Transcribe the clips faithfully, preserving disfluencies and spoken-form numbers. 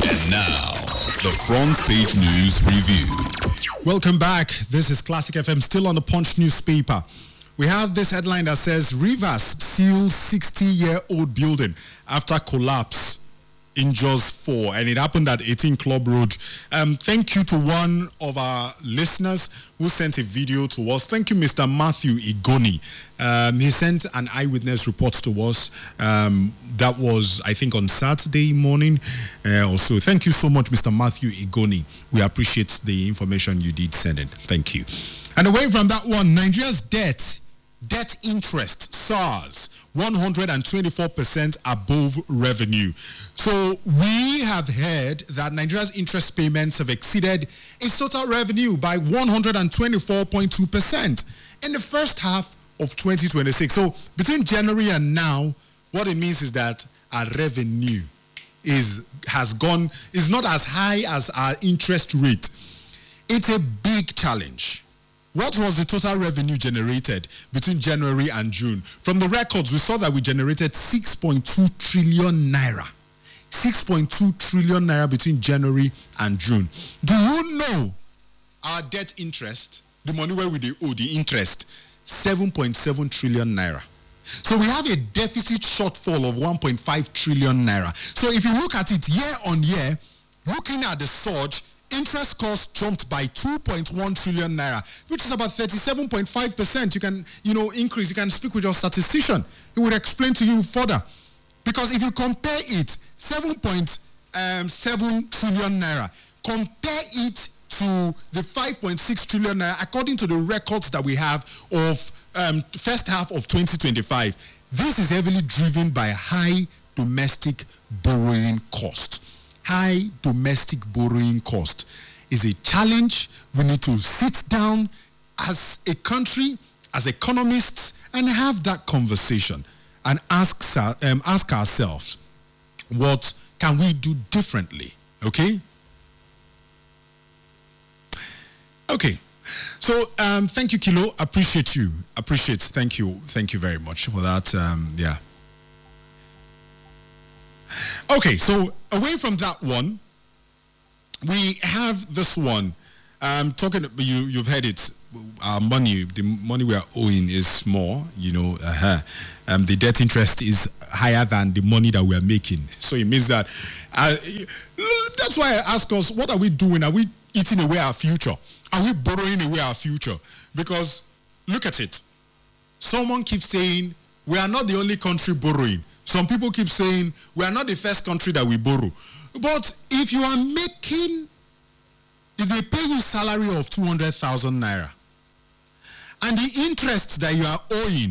And now, the front page news review. Welcome back. This is Classic F M, still on the Punch newspaper. We have this headline that says, Rivers seals sixty-year-old building after collapse, injures four. And it happened at eighteen Club Road. Um, thank you to one of our listeners who sent a video to us. Thank you, Mister Matthew Igoni. Um, he sent an eyewitness report to us. Um, that was, I think, on Saturday morning uh, or so. Thank you so much, Mister Matthew Igoni. We appreciate the information you did send in. Thank you. And away from that one, Nigeria's debt, debt interest, SARS, one hundred twenty-four percent above revenue. So we have heard that Nigeria's interest payments have exceeded its total revenue by one hundred twenty-four point two percent in the first half of twenty twenty-six. So between January and now, what it means is that our revenue is has gone, is not as high as our interest rate. It's a big challenge. What was the total revenue generated between January and June? From the records, we saw that we generated six point two trillion naira. six point two trillion naira between January and June. Do you know our debt interest, the money where we owe the interest, seven point seven trillion naira. So we have a deficit shortfall of one point five trillion naira. So if you look at it year on year, looking at the surge, interest costs jumped by two point one trillion naira, which is about thirty-seven point five percent. You can, you know, increase. You can speak with your statistician. He would explain to you further. Because if you compare it, seven point seven trillion naira, compare it to the five point six trillion naira, according to the records that we have of um, first half of twenty twenty-five, this is heavily driven by high domestic borrowing cost. High domestic borrowing cost is a challenge. We need to sit down as a country, as economists, and have that conversation and ask, um, ask ourselves, what can we do differently? Okay? Okay. So, um, thank you, Kilo. Appreciate you. Appreciate. Thank you. Thank you very much for that. Um, yeah. Okay, so away from that one, we have this one. Um, talking, you, you've heard it. Our money, the money we are owing is more. You know, uh-huh. um, the debt interest is higher than the money that we are making. So it means that uh, that's why I ask us, what are we doing? Are we eating away our future? Are we borrowing away our future? Because look at it. Someone keeps saying we are not the only country borrowing. Some people keep saying we are not the first country that we borrow. But if you are making, if they pay you salary of two hundred thousand naira, and the interest that you are owing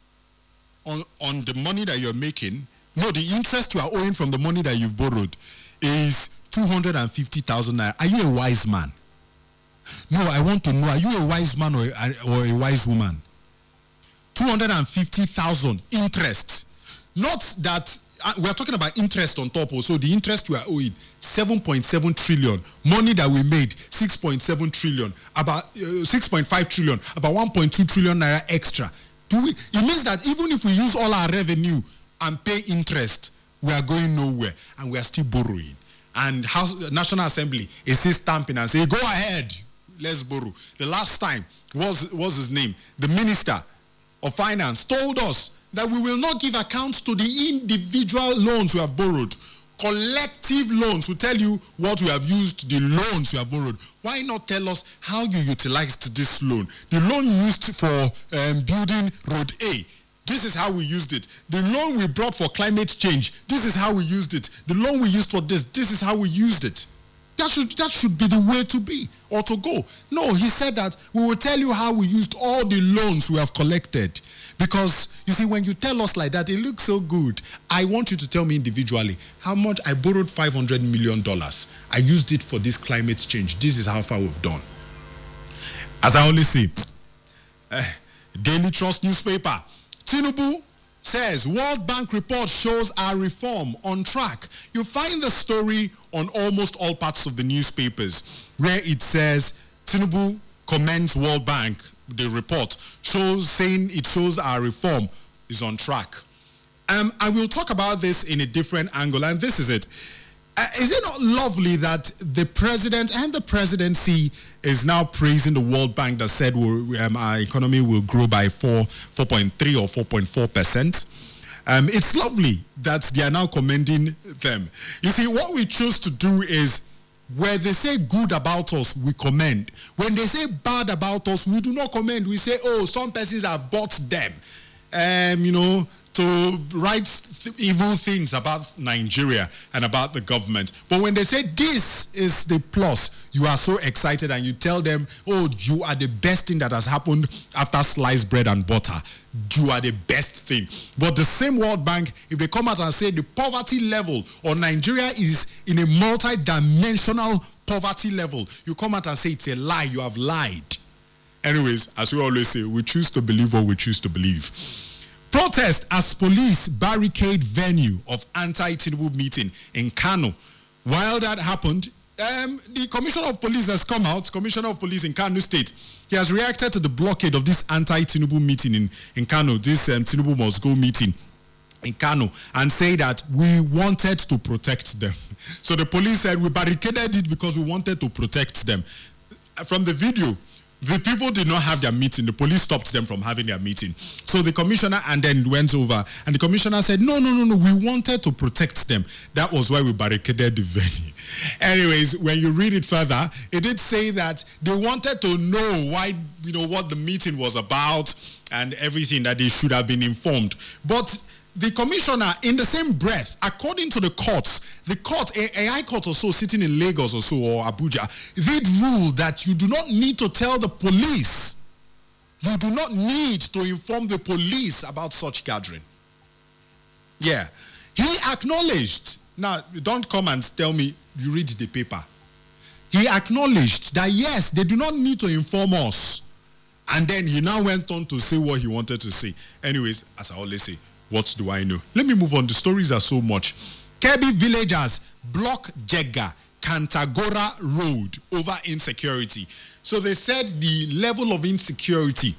on, on the money that you're making, no, the interest you are owing from the money that you've borrowed is two hundred fifty thousand naira. Are you a wise man? No, I want to know, are you a wise man or a, or a wise woman? two hundred fifty thousand interest. Not that, uh, we're talking about interest on top. So the interest we are owing, seven point seven trillion. Money that we made, six point seven trillion. About uh, six point five trillion. About one point two trillion naira extra. Do we, it means that even if we use all our revenue and pay interest, we are going nowhere. And we are still borrowing. And House, National Assembly is still stamping and saying, go ahead, let's borrow. The last time, was was his name? The Minister of Finance told us that we will not give accounts to the individual loans we have borrowed. Collective loans will tell you what we have used, the loans you have borrowed. Why not tell us how you utilized this loan? The loan you used for um, building Road A, this is how we used it. The loan we brought for climate change, this is how we used it. The loan we used for this, this is how we used it. That should, that should be the way to be or to go. No, he said that we will tell you how we used all the loans we have collected. Because, you see, when you tell us like that, it looks so good. I want you to tell me individually how much I borrowed five hundred million dollars. I used it for this climate change. This is how far we've done. As I only see, uh, Daily Trust newspaper, Tinubu says World Bank report shows our reform on track. You find the story on almost all parts of the newspapers where it says Tinubu commends World Bank. The report shows, saying it shows our reform is on track. Um, I will talk about this in a different angle, and this is it. Uh, is it not lovely that the president and the presidency is now praising the World Bank that said we'll, um, our economy will grow by four, four point three or four point four percent? Um, it's lovely that they are now commending them. You see, what we choose to do is, where they say good about us, we commend. When they say bad about us, we do not commend. We say, oh, some persons have bought them, um, you know, to write th- evil things about Nigeria and about the government. But when they say this is the plus, you are so excited and you tell them, oh, you are the best thing that has happened after sliced bread and butter. You are the best thing. But the same World Bank, if they come out and say the poverty level or Nigeria is in a multi-dimensional poverty level, you come out and say it's a lie, you have lied. Anyways, as we always say, we choose to believe what we choose to believe. Protest as police barricade venue of anti-Tinubu meeting in Kano. While that happened, um, the Commissioner of Police has come out, Commissioner of Police in Kano State. He has reacted to the blockade of this anti-Tinubu meeting in, in Kano, this um, Tinubu must go meeting in Kano, and say that we wanted to protect them. So the police said we barricaded it because we wanted to protect them. From the video, the people did not have their meeting. The police stopped them from having their meeting. So the commissioner and then went over, and the commissioner said, no, no, no, no, we wanted to protect them. That was why we barricaded the venue. Anyways, when you read it further, it did say that they wanted to know why, you know, what the meeting was about and everything, that they should have been informed. But the commissioner, in the same breath, according to the courts, the court, a, a high court or so sitting in Lagos or so, or Abuja, did rule that you do not need to tell the police. You do not need to inform the police about such gathering. Yeah. He acknowledged, now don't come and tell me you read the paper. He acknowledged that yes, they do not need to inform us. And then he now went on to say what he wanted to say. Anyways, as I always say, what do I know? Let me move on. The stories are so much. Kebbi villagers block Jega Kantagora Road over insecurity. So they said the level of insecurity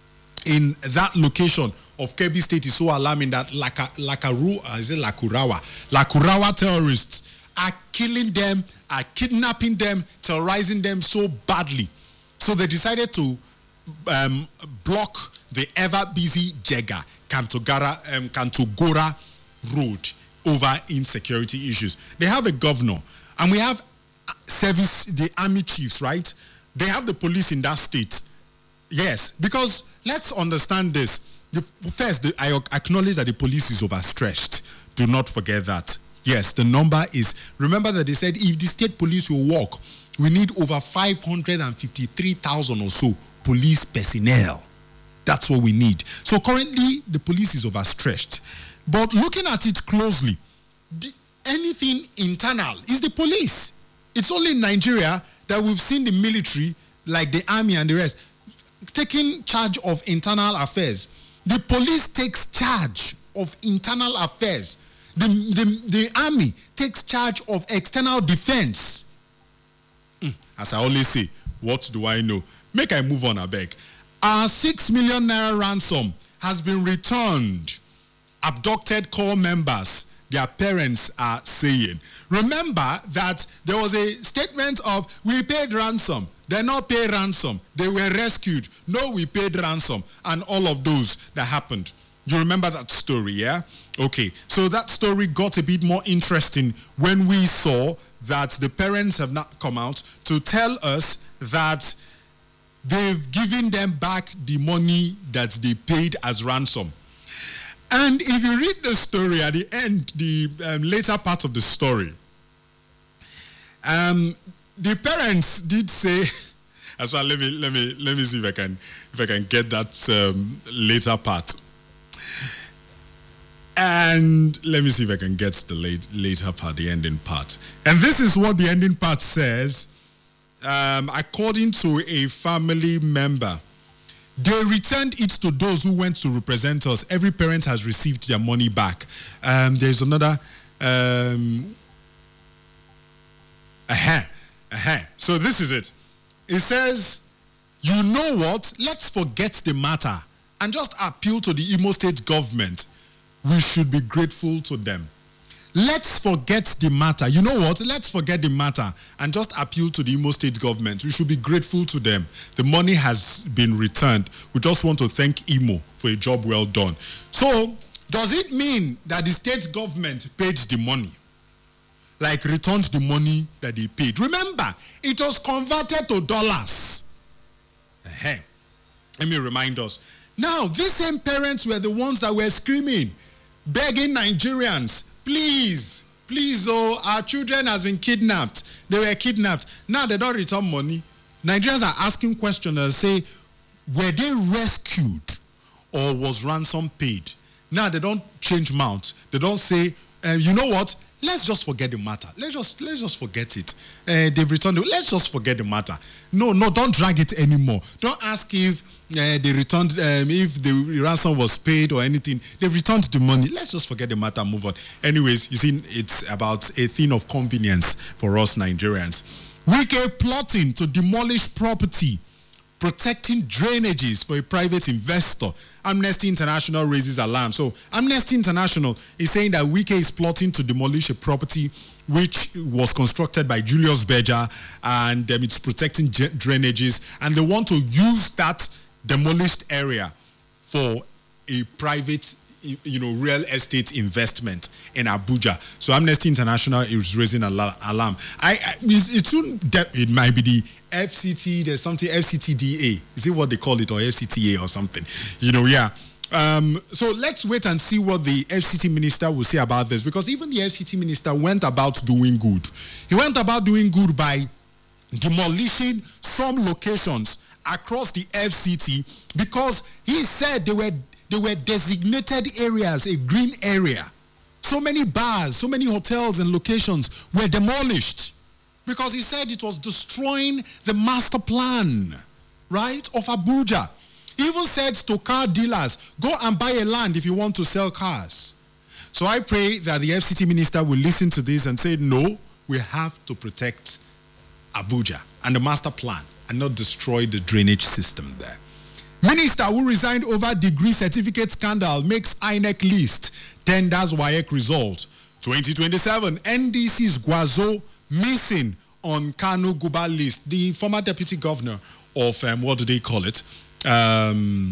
in that location of Kebbi State is so alarming that Laka, Lakaru, uh, is it Lakurawa? Lakurawa terrorists are killing them, are kidnapping them, terrorizing them so badly. So they decided to um, block the ever-busy Jega Kantagora, um, Kantagora Road over insecurity issues. They have a governor, and we have service, the army chiefs, right? They have the police in that state. Yes, because let's understand this. The, first, the, I acknowledge that the police is overstretched. Do not forget that. Yes, the number is, remember that they said if the state police will work, we need over five hundred fifty-three thousand or so police personnel. That's what we need. So currently, the police is overstretched. But looking at it closely, the, anything internal is the police. It's only in Nigeria that we've seen the military, like the army and the rest, taking charge of internal affairs. The police takes charge of internal affairs. The, the, the army takes charge of external defense. As I always say, what do I know? Make I move on, I beg. Our six million naira ransom has been returned. Abducted corps members, their parents are saying. Remember that there was a statement of, we paid ransom. They not pay ransom. They were rescued. No, we paid ransom. And all of those that happened. You remember that story, yeah? Okay, so that story got a bit more interesting when we saw that the parents have not come out to tell us that they've given them back the money that they paid as ransom. And if you read the story at the end, the um, later part of the story, um, the parents did say, as well, let me let me let me see if I can if I can get that um, later part. And let me see if I can get the late, later part, the ending part. And this is what the ending part says. Um, according to a family member, they returned it to those who went to represent us. Every parent has received their money back. Um, there's another. Um, uh-huh, uh-huh. So this is it. It says, you know what? Let's forget the matter and just appeal to the Imo State government. We should be grateful to them. let's forget the matter. You know what? Let's forget the matter and just appeal to the Imo State government. We should be grateful to them. The money has been returned. We just want to thank Imo for a job well done. So, does it mean that the state government paid the money? Like returned the money that they paid? Remember, it was converted to dollars. Uh-huh. Let me remind us. Now, these same parents were the ones that were screaming, begging Nigerians, please, please, oh, our children has been kidnapped. They were kidnapped. Now they don't return money. Nigerians are asking questions and say, were they rescued or was ransom paid? Now they don't change mount. They don't say, uh, you know what? Let's just forget the matter. Let's just let's just forget it. Uh, they've returned it. Let's just forget the matter. No, no, don't drag it anymore. Don't ask if uh, they returned, um, if the ransom was paid or anything. They've returned the money. Let's just forget the matter and move on. Anyways, you see, it's about a thing of convenience for us Nigerians. Wike plotting to demolish property, protecting drainages for a private investor. Amnesty International raises alarm. So Amnesty International is saying that Wike is plotting to demolish a property which was constructed by Julius Berger, and um, it's protecting j- drainages, and they want to use that demolished area for a private, you know, real estate investment in Abuja. So Amnesty International is raising an alarm. I, I it's, it's it might be the F C T. There's something F C T D A. Is it what they call it, or F C T A or something? You know, yeah. Um, so let's wait and see what the F C T minister will say about this, because even the F C T minister went about doing good. He went about doing good by demolishing some locations across the F C T, because he said they were they were designated areas, a green area. So many bars, so many hotels and locations were demolished because he said it was destroying the master plan, right, of Abuja. He even said to car dealers, go and buy a land if you want to sell cars. So I pray that the F C T minister will listen to this and say, no, we have to protect Abuja and the master plan and not destroy the drainage system there. Minister who resigned over degree certificate scandal makes I N E C list, tenders W A E C result. twenty twenty-seven, N D C's Guazo missing on Kanu Guba list. The former deputy governor of, um, what do they call it? Um,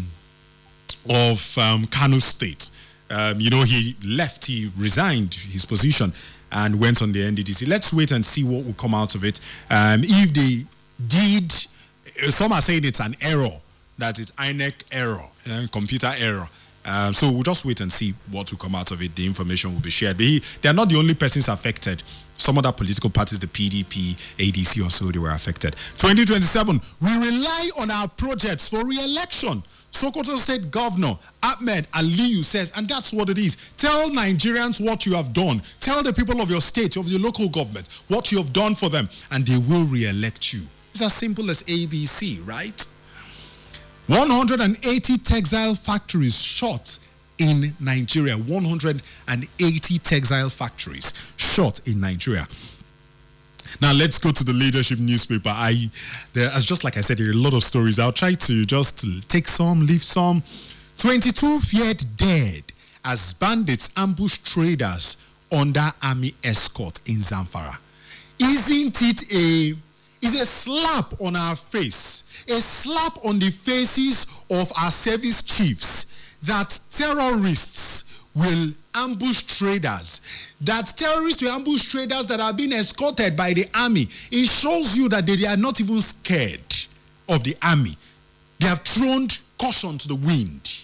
of um, Kanu State. Um, you know, he left, he resigned his position and went on the N D D C. Let's wait and see what will come out of it. Um, if they did, some are saying it's an error, that is I N E C error, uh, computer error. Um, so we'll just wait and see what will come out of it. The information will be shared. But he, they are not the only persons affected. Some other political parties, the P D P, A D C or so, they were affected. twenty twenty-seven, we rely on our projects for re-election. Sokoto State Governor Ahmed Aliyu says, and that's what it is. Tell Nigerians what you have done. Tell the people of your state, of your local government, what you have done for them, and they will re-elect you. It's as simple as A B C, right? one hundred eighty textile factories shut in Nigeria. one hundred eighty textile factories shut in Nigeria. Now let's go to the leadership newspaper. I, there, as just like I said, there are a lot of stories. I'll try to just take some, leave some. twenty-two feared dead as bandits ambush traders under army escort in Zamfara. Isn't it a It's a slap on our face, a slap on the faces of our service chiefs that terrorists will ambush traders, that terrorists will ambush traders that are being escorted by the army. It shows you that they, they are not even scared of the army. They have thrown caution to the wind.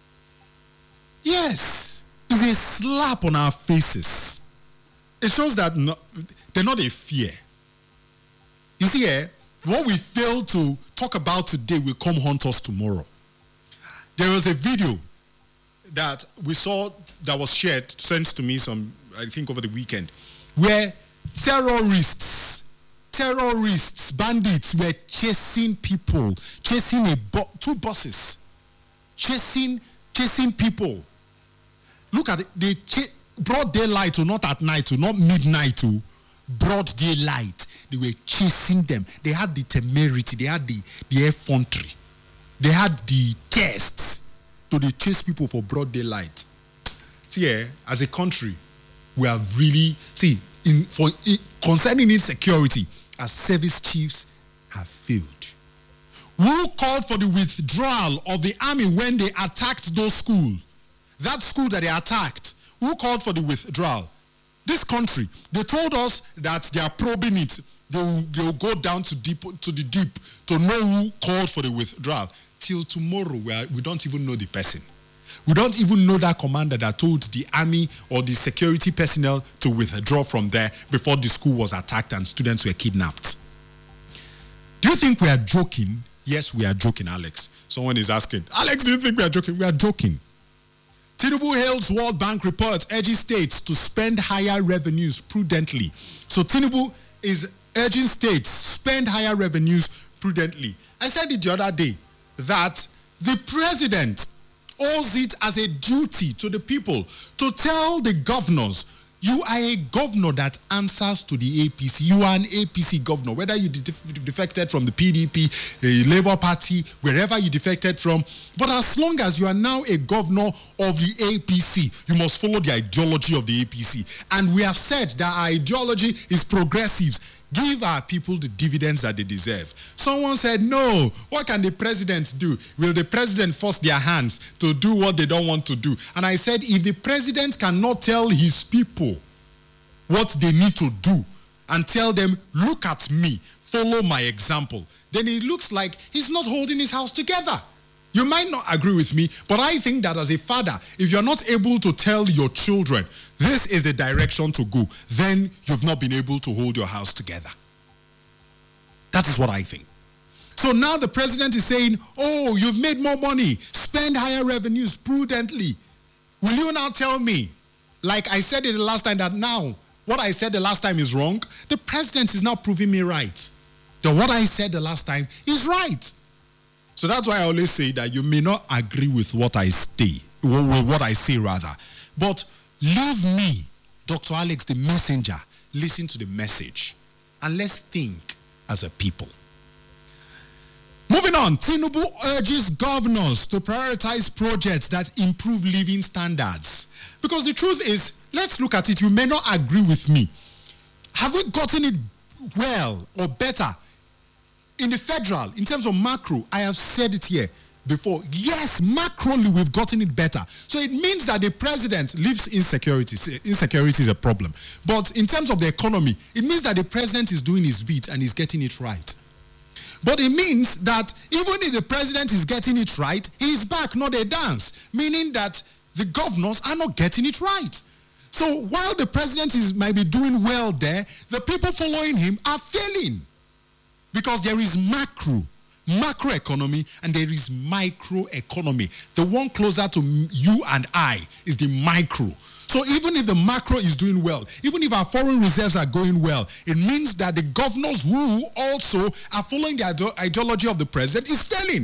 Yes, it's a slap on our faces. It shows that no, they're not a fear. You see, eh, what we fail to talk about today will come haunt us tomorrow. There was a video that we saw that was shared, sent to me some, I think over the weekend, where terrorists, terrorists, bandits were chasing people, chasing a bu- two buses, chasing, chasing people. Look at it, they ch- broad daylight, or not at night, or not midnight, to broad daylight. They were chasing them. They had the temerity. They had the, the effrontery. They had the taste to they chase people for broad daylight. See, eh, as a country, we have really, see, in for in, concerning insecurity, our service chiefs have failed. Who called for the withdrawal of the army when they attacked those schools? That school that they attacked, who called for the withdrawal? This country, they told us that they are probing it. They will, they will go down to deep to the deep to know who called for the withdrawal. Till tomorrow, we, are, we don't even know the person. We don't even know that commander that told the army or the security personnel to withdraw from there before the school was attacked and students were kidnapped. Do you think we are joking? Yes, we are joking, Alex. Someone is asking, Alex, do you think we are joking? We are joking. Tinubu hails World Bank report urging states to spend higher revenues prudently. So Tinubu is urging states spend higher revenues prudently. I said it the other day that the president owes it as a duty to the people to tell the governors, you are a governor that answers to the A P C. You are an A P C governor, whether you defected from the P D P, the Labour Party, wherever you defected from. But as long as you are now a governor of the A P C, you must follow the ideology of the A P C. And we have said that our ideology is progressives. Give our people the dividends that they deserve. Someone said, no, what can the president do? Will the president force their hands to do what they don't want to do? And I said, if the president cannot tell his people what they need to do and tell them, look at me, follow my example, then it looks like he's not holding his house together. You might not agree with me, but I think that as a father, if you're not able to tell your children, this is the direction to go, then you've not been able to hold your house together. That is what I think. So now the president is saying, oh, you've made more money, spend higher revenues prudently. Will you now tell me, like I said it the last time, that now what I said the last time is wrong? The president is now proving me right. That what I said the last time is right. So that's why I always say that you may not agree with what I say, with what I say rather. But leave me, Doctor Alex, the messenger, listen to the message. And let's think as a people. Moving on, Tinubu urges governors to prioritize projects that improve living standards. Because the truth is, let's look at it, you may not agree with me. Have we gotten it well or better? In the federal, in terms of macro, I have said it here before. Yes, macroly, we've gotten it better. So it means that the president lives insecurity. Insecurity is a problem. But in terms of the economy, it means that the president is doing his bit and is getting it right. But it means that even if the president is getting it right, he's back, not a dance. Meaning that the governors are not getting it right. So while the president is might be doing well there, the people following him are failing. Because there is macro, macroeconomy, and there is microeconomy. The one closer to you and I is the micro. So even if the macro is doing well, even if our foreign reserves are going well, it means that the governors who also are following the ideology of the president is failing.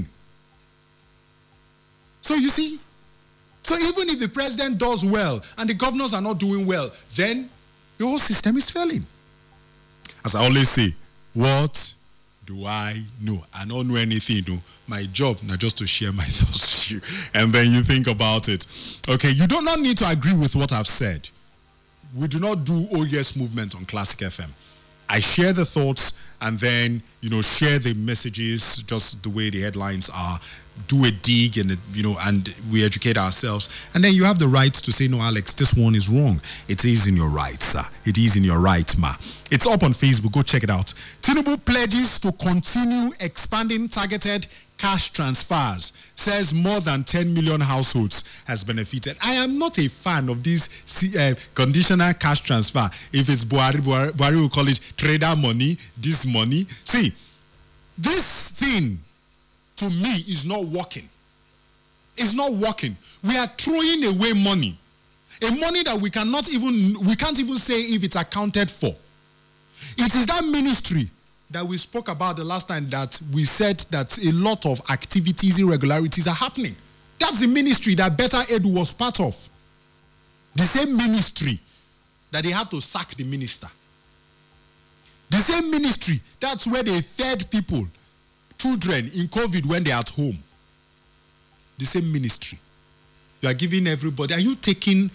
So you see, so even if the president does well and the governors are not doing well, then the whole system is failing. As I always say, what do I know? I don't know anything. No. My job now just to share my thoughts with you. And then you think about it. Okay, you do not need to agree with what I've said. We do not do oh yes movement on Classic F M. I share the thoughts and then, you know, share the messages just the way the headlines are. Do a dig and, you know, and we educate ourselves. And then you have the right to say, no, Alex, this one is wrong. It is in your right, sir. It is in your right, ma. It's up on Facebook. Go check it out. Tinubu pledges to continue expanding targeted cash transfers. Says more than ten million households has benefited. I am not a fan of this uh, conditional cash transfer. If it's Buhari, Buhari, Buhari will call it trader money, this money. See, this thing to me is not working. It's not working. We are throwing away money. A money that we cannot even, we can't even say if it's accounted for. It is that ministry that we spoke about the last time that we said that a lot of activities, irregularities are happening. That's the ministry that Better Edu was part of. The same ministry that they had to sack the minister. The same ministry, that's where they fed people, children in COVID when they're at home. The same ministry. You are giving everybody, are you taking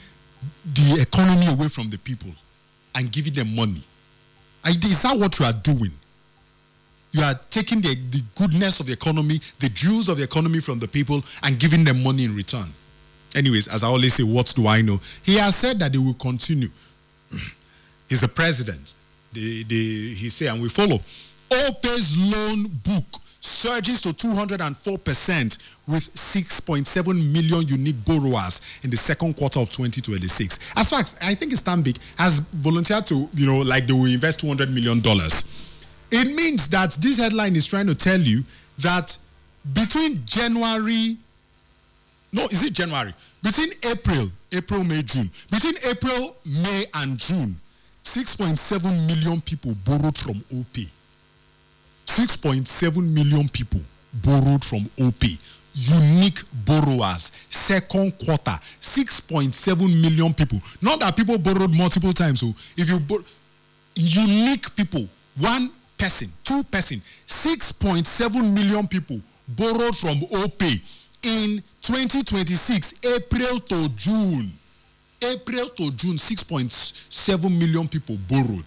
the economy away from the people and giving them money. Is that what you are doing? You are taking the, the goodness of the economy, the jewels of the economy from the people and giving them money in return. Anyways, as I always say, what do I know? He has said that they will continue. He's the president. They, they, he said, and we follow. Opay's loan book surges to two hundred four percent with six point seven million unique borrowers in the second quarter of twenty twenty-six. As fact, I think Stanbic has volunteered to, you know, like they will invest two hundred million dollars. It means that this headline is trying to tell you that between January, no, is it January? Between April, April, May, June, between April, May, and June, six point seven million people borrowed from Opay. six point seven million people borrowed from Opay. Unique borrowers, second quarter, six point seven million people. Not that people borrowed multiple times. So if you borrow, unique people, one person, two person, six point seven million people borrowed from Opay in twenty twenty-six, April to June. April to June, six point seven million people borrowed.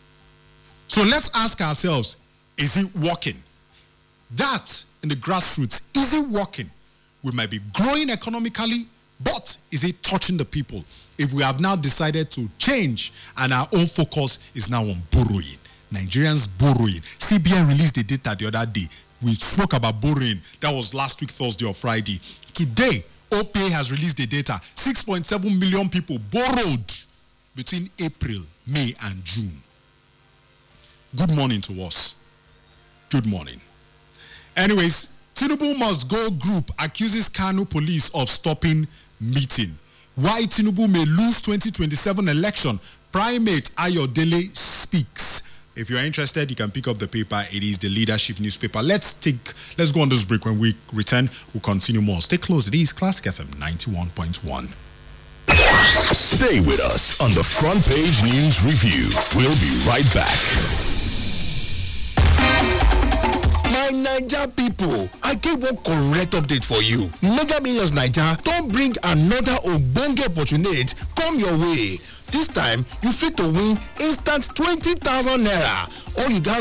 So let's ask ourselves, is it working? That in the grassroots, is it working? We might be growing economically, but is it touching the people? If we have now decided to change and our own focus is now on borrowing, Nigerians borrowing. C B N released the data the other day. We spoke about borrowing. That was last week, Thursday or Friday. Today, Opay has released the data. six point seven million people borrowed between April, May, and June. Good morning to us. Good morning. Anyways, Tinubu must go group accuses Kano police of stopping meeting. Why Tinubu may lose twenty twenty-seven election, Primate Ayodele speaks. If you're interested, you can pick up the paper. It is the Leadership newspaper. Let's take, let's go on this break. When we return, we'll continue more. Stay close. It is Classic F M ninety-one point one. Stay with us on the Front Page News Review. We'll be right back. My Naija people, I get one correct update for you. Mega Millions Naija don't bring another ogbonge opportunity come your way. This time, you fit to win instant twenty thousand naira. All you guys